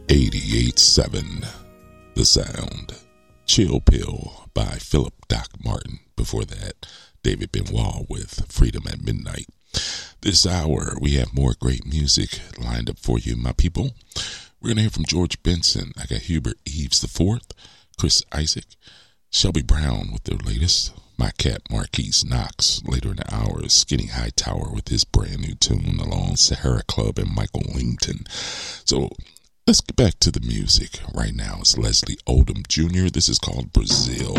88.7 The Sound. Chill Pill by Philip Doc Martin. Before that, David Benoit with Freedom at Midnight. This hour, we have more great music lined up for you, my people. We're going to hear from George Benson. I got Hubert Eves IV, Chris Isaac, Shelby Brown with their latest. My cat Marquise Knox later in the hour. Skinny Hightower with his brand new tune along Sahara Club and Michael Langton. So let's get back to the music. Right now it's Leslie Odom Jr. This is called Brazil.